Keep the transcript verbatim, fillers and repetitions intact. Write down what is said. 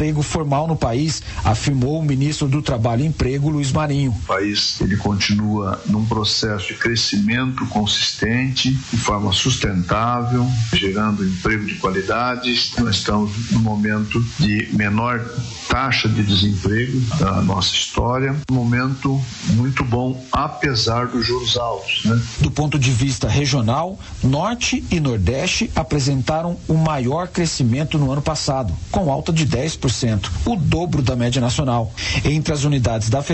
emprego formal no país, afirmou o ministro do Trabalho e Emprego, Luiz Marinho. O país ele continua num processo de crescimento consistente, de forma sustentável, gerando emprego de qualidade. Nós estamos no momento de menor taxa de desemprego da nossa história, um momento muito bom, apesar dos juros altos, né? Do ponto de vista regional, Norte e Nordeste apresentaram o maior crescimento no ano passado, com alta de dez por cento, o dobro da média nacional. Entre as unidades da